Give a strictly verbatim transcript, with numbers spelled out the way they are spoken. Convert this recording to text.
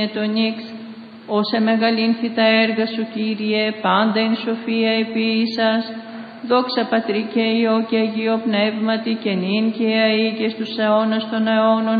τον νίξ, ως εμεγαλύνθη τα έργα σου, Κύριε, πάντα εν σοφία επίησας, δόξα Πατρί και Υιό και Αγίο Πνεύματι, και νυν και αεί και στους αιώνας των αιώνων.